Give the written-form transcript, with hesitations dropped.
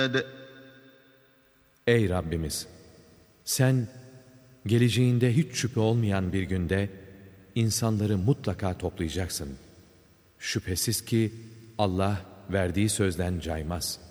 العباد. Ey Rabbimiz! Sen geleceğinde hiç şüphe olmayan bir günde insanları mutlaka toplayacaksın. Şüphesiz ki Allah verdiği sözden caymaz.